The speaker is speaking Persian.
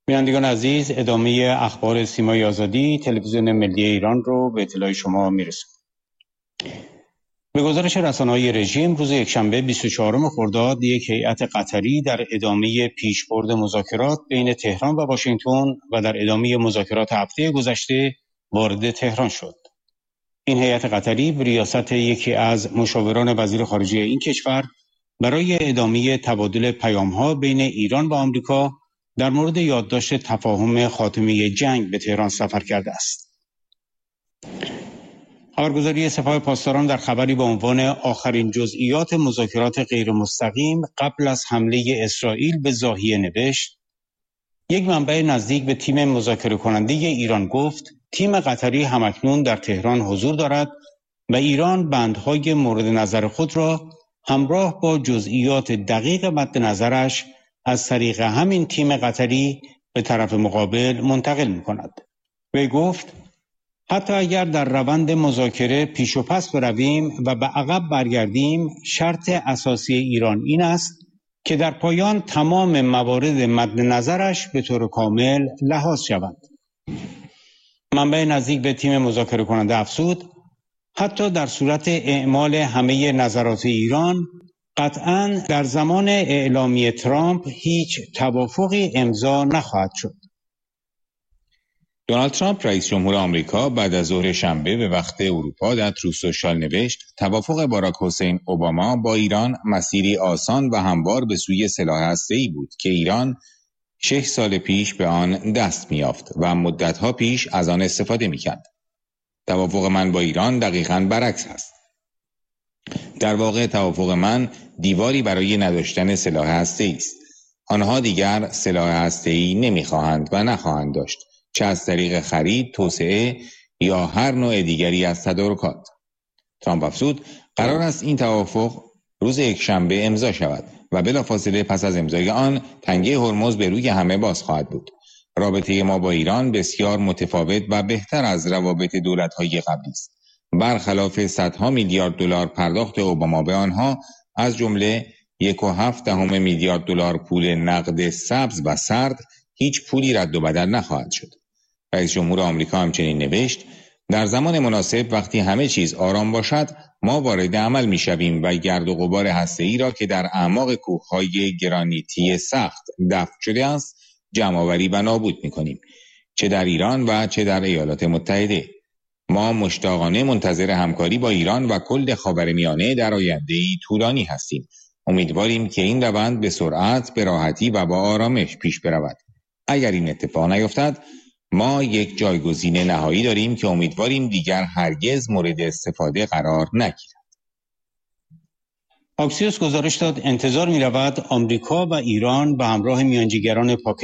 بینندگان عزیز، ادامه اخبار سیمای آزادی تلویزیون ملی ایران رو به اطلاع شما میرسونیم. به گزارش رسانه‌های رژیم روز یکشنبه 24 خرداد یک هیئت قطری در ادامه پیشبرد مذاکرات بین تهران و واشنگتن و در ادامه مذاکرات هفته گذشته وارد تهران شد. این هیئت قطری به ریاست یکی از مشاوران وزیر خارجه این کشور برای ادامه تبادل پیام‌ها بین ایران و آمریکا در مورد یادداشت تفاهم خاتمه جنگ به تهران سفر کرده است. خبرگزاری سپاه پاسداران در خبری با عنوان آخرین جزئیات مذاکرات غیر مستقیم قبل از حمله اسرائیل به ضاحیه نوشت: یک منبع نزدیک به تیم مذاکره کننده ایران گفت تیم قطری همکنون در تهران حضور دارد و ایران بندهای مورد نظر خود را همراه با جزئیات دقیق مد نظرش از طریق همین تیم قطری به طرف مقابل منتقل می‌کند. وی گفت حتی اگر در روند مذاکره پیش و پس برویم و به عقب برگردیم، شرط اساسی ایران این است که در پایان تمام موارد مد نظرش به طور کامل لحاظ شوند. منبع نزدیک به تیم مذاکره کننده افزود حتی در صورت اعمال همه نظرات ایران، قطعاً در زمان اعلامیه ترامپ هیچ توافقی امضا نخواهد شد. دونالد ترامپ رئیس جمهور آمریکا بعد از ظهر شنبه به وقت اروپا در تروس سوشال نوشت توافق باراک حسین اوباما با ایران مسیری آسان و هموار به سوی سلاح هسته‌ای بود که ایران 6 سال پیش به آن دست می‌یافت و مدت‌ها پیش از آن استفاده می‌کرد. توافق من با ایران دقیقاً برعکس است. در واقع توافق من دیواری برای نداشتن سلاح هسته‌ای است. آنها دیگر سلاح هسته‌ای نمی‌خواهند و نخواهند داشت، چه از طریق خرید، توسعه یا هر نوع دیگری از تدارکات. ترامپ افزود قرار است این توافق روز یکشنبه امضا شود و بلافاصله پس از امضای آن تنگه هرمز به روی همه باز خواهد بود. رابطه ما با ایران بسیار متفاوت و بهتر از روابط دولت‌های قبلی است. برخلاف صدها میلیارد دلار پرداخت اوباما به آنها، از جمله 1.7 میلیارد دلار پول نقد سبز و سرد، هیچ پولی رد و بدل نخواهد شد. رئیس جمهور آمریکا همچنین نوشت در زمان مناسب وقتی همه چیز آرام باشد ما وارد عمل می‌شویم و گرد و غبار هسته‌ای را که در اعماق کوه‌های گرانیتی سخت دفن شده است جمع‌آوری و نابود می‌کنیم، چه در ایران و چه در ایالات متحده. ما مشتاقانه منتظر همکاری با ایران و کل خاورمیانه در آینده‌ای طولانی هستیم. امیدواریم که این روند به سرعت، به راحتی و با آرامش پیش برود. اگر این اتفاق نیفتد ما یک جایگزین نهایی داریم که امیدواریم دیگر هرگز مورد استفاده قرار نگیرد. آکسیوس گزارش داد انتظار می‌رود آمریکا و ایران به همراه میانجیگران پاکستان